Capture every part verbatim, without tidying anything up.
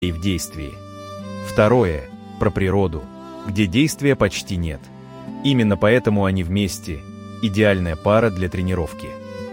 и в действии. Второе – про природу, где действия почти нет. Именно поэтому они вместе – идеальная пара для тренировки.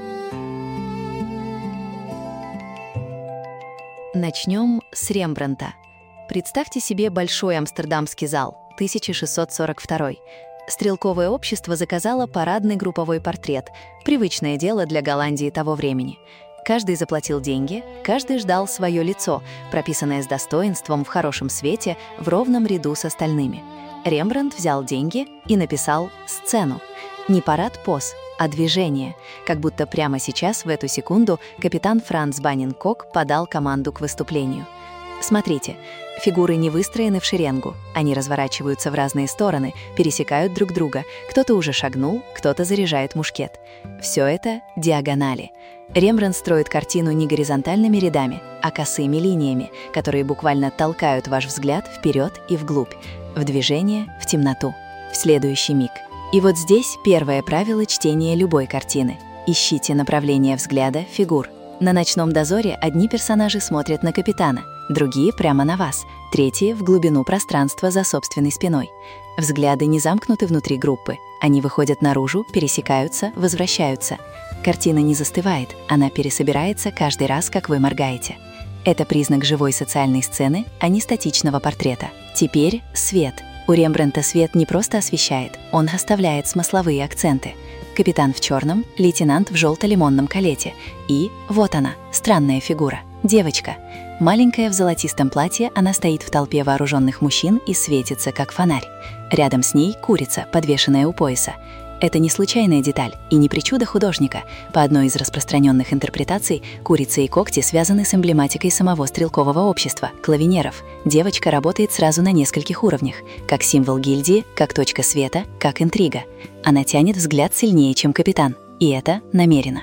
Начнем с Рембрандта. Представьте себе большой амстердамский зал, тысяча шестьсот сорок второй. Стрелковое общество заказало парадный групповой портрет, привычное дело для Голландии того времени. Каждый заплатил деньги, каждый ждал свое лицо, прописанное с достоинством, в хорошем свете, в ровном ряду с остальными. Рембрандт взял деньги и написал сцену. Не парад поз, а движение, как будто прямо сейчас, в эту секунду, капитан Франц Баннинкок подал команду к выступлению. Смотрите, фигуры не выстроены в шеренгу, они разворачиваются в разные стороны, пересекают друг друга, кто-то уже шагнул, кто-то заряжает мушкет. Все это диагонали. Рембрандт строит картину не горизонтальными рядами, а косыми линиями, которые буквально толкают ваш взгляд вперед и вглубь, в движение, в темноту, в следующий миг. И вот здесь первое правило чтения любой картины. Ищите направление взгляда фигур. На «Ночном дозоре» одни персонажи смотрят на капитана, другие прямо на вас, третьи в глубину пространства за собственной спиной. Взгляды не замкнуты внутри группы, они выходят наружу, пересекаются, возвращаются. Картина не застывает, она пересобирается каждый раз, как вы моргаете. Это признак живой социальной сцены, а не статичного портрета. Теперь свет. У Рембрандта свет не просто освещает, он оставляет смысловые акценты. Капитан в черном, лейтенант в желто-лимонном калете. И вот она, странная фигура. Девочка. Маленькая в золотистом платье, она стоит в толпе вооруженных мужчин и светится, как фонарь. Рядом с ней курица, подвешенная у пояса. Это не случайная деталь и не причуда художника. По одной из распространенных интерпретаций, курица и когти связаны с эмблематикой самого стрелкового общества – клавинеров. Девочка работает сразу на нескольких уровнях, как символ гильдии, как точка света, как интрига. Она тянет взгляд сильнее, чем капитан, и это намеренно.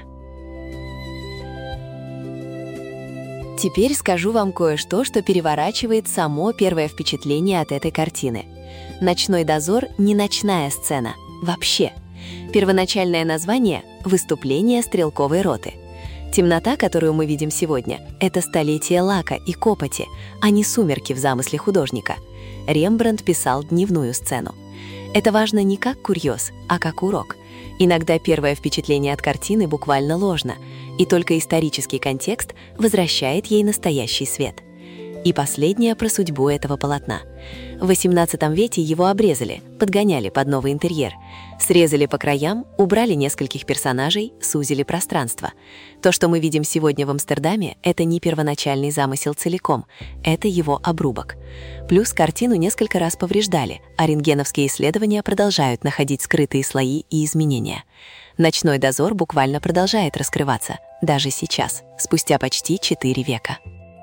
Теперь скажу вам кое-что, что переворачивает само первое впечатление от этой картины. «Ночной дозор» — не ночная сцена. Вообще. Первоначальное название — «Выступление стрелковой роты». Темнота, которую мы видим сегодня, это столетие лака и копоти, а не сумерки в замысле художника. Рембрандт писал дневную сцену. Это важно не как курьез, а как урок. Иногда первое впечатление от картины буквально ложно, и только исторический контекст возвращает ей настоящий свет. И последнее про судьбу этого полотна. В восемнадцатом веке его обрезали, подгоняли под новый интерьер. Срезали по краям, убрали нескольких персонажей, сузили пространство. То, что мы видим сегодня в Амстердаме, это не первоначальный замысел целиком, это его обрубок. Плюс картину несколько раз повреждали, а рентгеновские исследования продолжают находить скрытые слои и изменения. «Ночной дозор» буквально продолжает раскрываться, даже сейчас, спустя почти четыре века.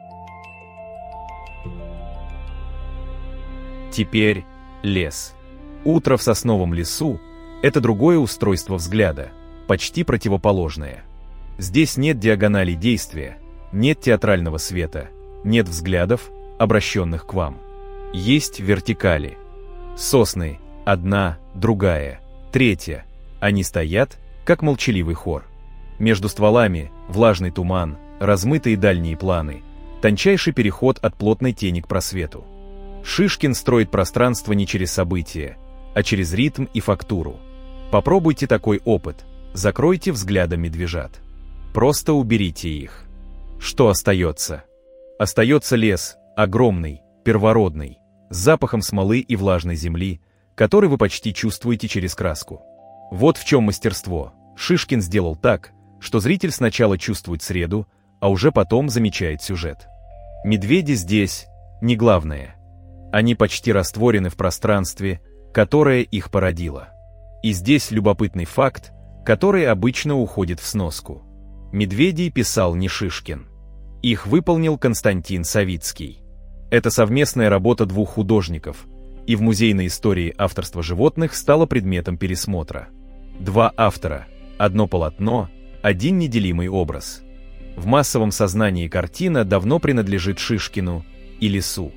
Теперь лес. Утро в сосновом лесу – это другое устройство взгляда, почти противоположное. Здесь нет диагоналей действия, нет театрального света, нет взглядов, обращенных к вам. Есть вертикали. Сосны – одна, другая, третья. Они стоят, как молчаливый хор. Между стволами – влажный туман, размытые дальние планы, тончайший переход от плотной тени к просвету. Шишкин строит пространство не через события, а через ритм и фактуру. Попробуйте такой опыт, закройте взглядом медвежат. Просто уберите их. Что остается? Остается лес, огромный, первородный, с запахом смолы и влажной земли, который вы почти чувствуете через краску. Вот в чем мастерство. Шишкин сделал так, что зритель сначала чувствует среду, а уже потом замечает сюжет. Медведи здесь не главное. Они почти растворены в пространстве, которое их породило. И здесь любопытный факт, который обычно уходит в сноску. Медведей писал не Шишкин. Их выполнил Константин Савицкий. Это совместная работа двух художников, и в музейной истории авторство животных стало предметом пересмотра. Два автора, одно полотно, один неделимый образ. В массовом сознании картина давно принадлежит Шишкину и лесу.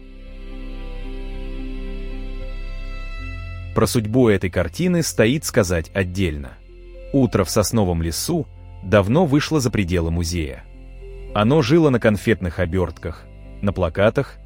Про судьбу этой картины стоит сказать отдельно. «Утро в сосновом лесу» давно вышло за пределы музея. Оно жило на конфетных обертках, на плакатах